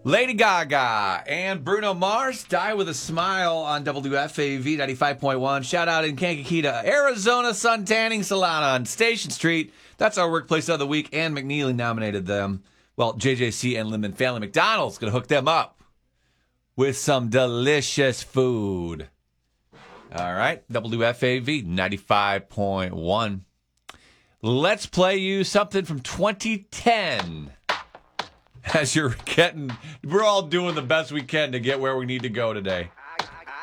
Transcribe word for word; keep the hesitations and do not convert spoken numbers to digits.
Lady Gaga and Bruno Mars die with a smile on W F A V ninety-five point one. Shout out in Kankakee, Arizona Sun Tanning Salon on Station Street. That's our workplace of the week, and McNeely nominated them. Well, J J C and Lemon Family McDonald's going to hook them up with some delicious food. All right, W F A V ninety-five point one. Let's play you something from twenty ten. As you're getting, we're all doing the best we can to get where we need to go today.